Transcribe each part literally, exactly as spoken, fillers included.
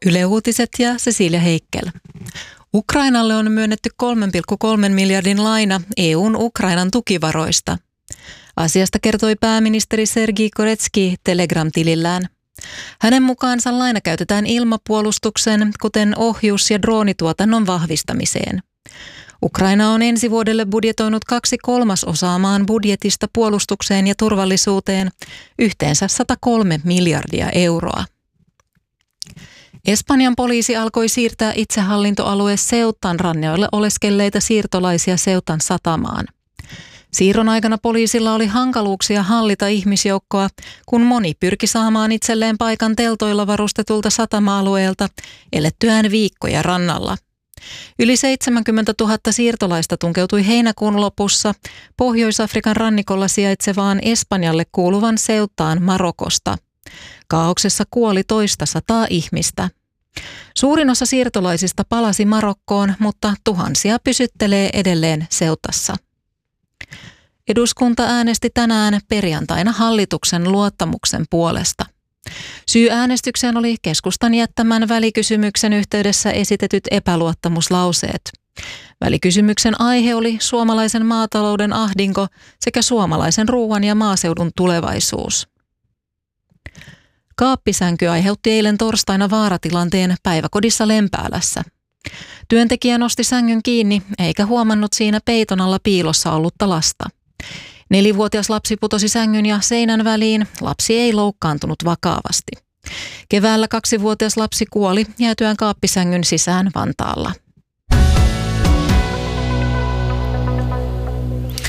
Yle Uutiset ja Cecilia Heikkel. Ukrainalle on myönnetty kolme pilkku kolme miljardin laina E U:n Ukrainan tukivaroista. Asiasta kertoi pääministeri Sergei Koretsky Telegram-tilillään. Hänen mukaansa laina käytetään ilmapuolustuksen, kuten ohjus- ja droonituotannon vahvistamiseen. Ukraina on ensi vuodelle budjetoinut kaksi kolmasosaa maan budjetista puolustukseen ja turvallisuuteen, yhteensä sata kolme miljardia euroa. Espanjan poliisi alkoi siirtää itsehallintoalue Ceutan rannoille oleskelleita siirtolaisia Ceutan satamaan. Siirron aikana poliisilla oli hankaluuksia hallita ihmisjoukkoa, kun moni pyrki saamaan itselleen paikan teltoilla varustetulta satama-alueelta elettyään viikkoja rannalla. Yli seitsemänkymmentätuhatta siirtolaista tunkeutui heinäkuun lopussa Pohjois-Afrikan rannikolla sijaitsevaan Espanjalle kuuluvan Ceutaan Marokosta. Kaauksessa kuoli toista sataa ihmistä. Suurin osa siirtolaisista palasi Marokkoon, mutta tuhansia pysyttelee edelleen Ceutassa. Eduskunta äänesti tänään perjantaina hallituksen luottamuksen puolesta. Syy äänestykseen oli keskustan jättämän välikysymyksen yhteydessä esitetyt epäluottamuslauseet. Välikysymyksen aihe oli suomalaisen maatalouden ahdinko sekä suomalaisen ruoan ja maaseudun tulevaisuus. Kaappisänky aiheutti eilen torstaina vaaratilanteen päiväkodissa Lempäälässä. Työntekijä nosti sängyn kiinni eikä huomannut siinä peiton alla piilossa ollutta lasta. Nelivuotias lapsi putosi sängyn ja seinän väliin. Lapsi ei loukkaantunut vakavasti. Keväällä kaksivuotias lapsi kuoli jäätyään kaappisängyn sisään Vantaalla.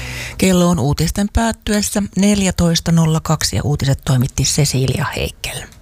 Kello on uutisten päättyessä neljätoista nolla kaksi ja uutiset toimitti Cecilia Heikkel.